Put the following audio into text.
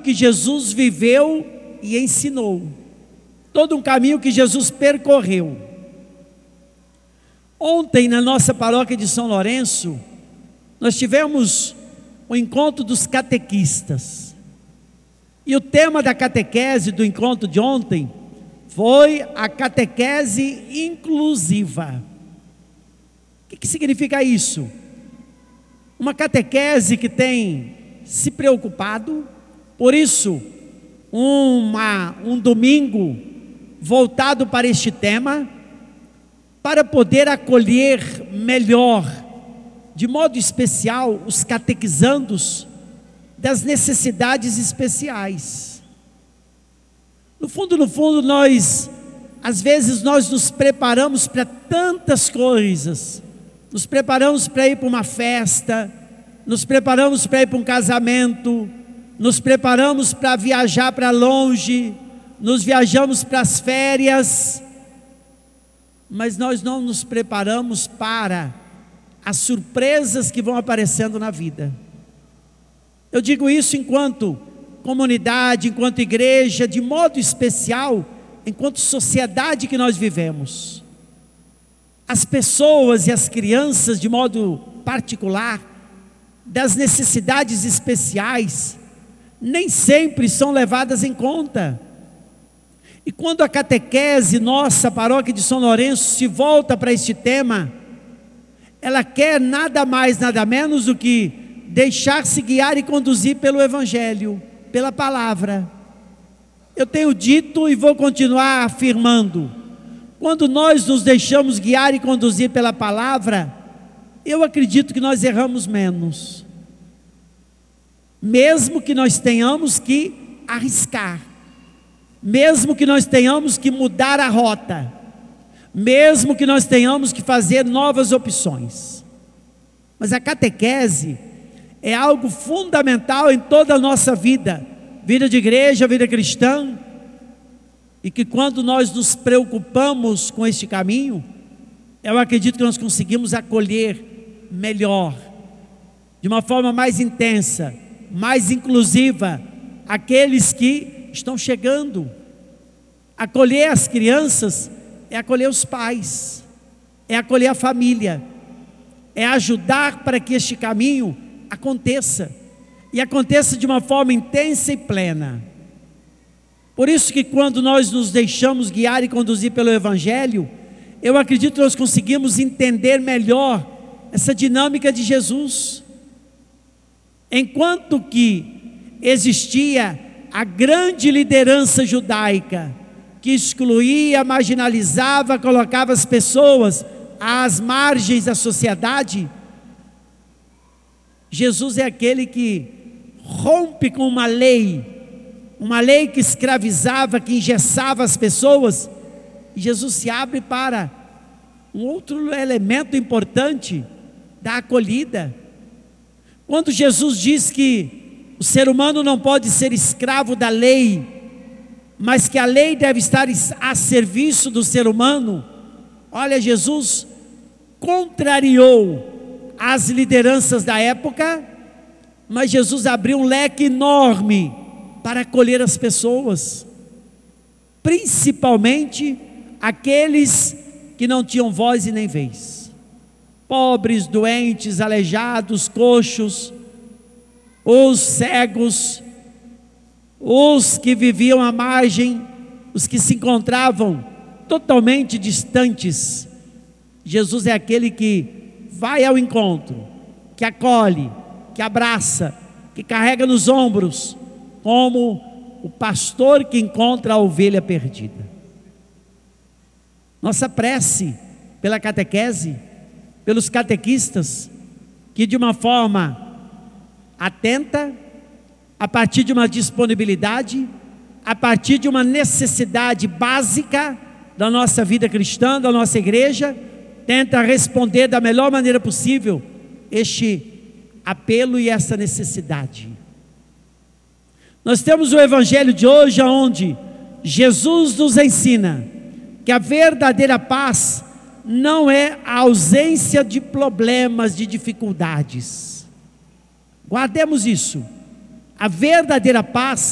que Jesus viveu e ensinou, todo um caminho que Jesus percorreu. Ontem, na nossa paróquia de São Lourenço, nós tivemos o encontro dos catequistas. E o tema da catequese do encontro de ontem foi a catequese inclusiva. O que significa isso? Uma catequese que tem se preocupado, por isso, um domingo voltado para este tema, para poder acolher melhor, de modo especial, os catequizandos das necessidades especiais. No fundo, às vezes nós nos preparamos para tantas coisas, nos preparamos para ir para uma festa, nos preparamos para ir para um casamento, nos preparamos para viajar para longe, nos viajamos para as férias, mas nós não nos preparamos para as surpresas que vão aparecendo na vida. Eu digo isso enquanto comunidade, enquanto igreja, de modo especial, enquanto sociedade que nós vivemos. As pessoas e as crianças, de modo particular, das necessidades especiais, nem sempre são levadas em conta. E quando a catequese, nossa paróquia de São Lourenço, se volta para este tema, ela quer nada mais, nada menos do que deixar-se guiar e conduzir pelo Evangelho, pela palavra. Eu tenho dito e vou continuar afirmando, quando nós nos deixamos guiar e conduzir pela palavra, eu acredito que nós erramos menos, mesmo que nós tenhamos que arriscar, mesmo que nós tenhamos que mudar a rota, mesmo que nós tenhamos que fazer novas opções. Mas a catequese é algo fundamental em toda a nossa vida, vida de igreja, vida cristã, e que quando nós nos preocupamos com este caminho, eu acredito que nós conseguimos acolher melhor, de uma forma mais intensa, mais inclusiva, aqueles que estão chegando. Acolher as crianças é acolher os pais, é acolher a família, é ajudar para que este caminho aconteça, e aconteça de uma forma intensa e plena. Por isso que quando nós nos deixamos guiar e conduzir pelo Evangelho, eu acredito que nós conseguimos entender melhor essa dinâmica de Jesus. Enquanto que existia a grande liderança judaica, que excluía, marginalizava, colocava as pessoas às margens da sociedade, Jesus é aquele que rompe com uma lei que escravizava, que engessava as pessoas, e Jesus se abre para um outro elemento importante da acolhida. Quando Jesus diz que o ser humano não pode ser escravo da lei, mas que a lei deve estar a serviço do ser humano, olha, Jesus contrariou as lideranças da época, mas Jesus abriu um leque enorme para acolher as pessoas, principalmente aqueles que não tinham voz e nem vez, pobres, doentes, aleijados, coxos, os cegos, os que viviam à margem, os que se encontravam totalmente distantes. Jesus é aquele que vai ao encontro, que acolhe, que abraça, que carrega nos ombros, como o pastor que encontra a ovelha perdida. Nossa prece pela catequese, pelos catequistas, que de uma forma atenta, a partir de uma disponibilidade, a partir de uma necessidade básica da nossa vida cristã, da nossa igreja, tenta responder da melhor maneira possível este apelo e essa necessidade. Nós temos o evangelho de hoje, onde Jesus nos ensina que a verdadeira paz não é a ausência de problemas, de dificuldades. Guardemos isso. A verdadeira paz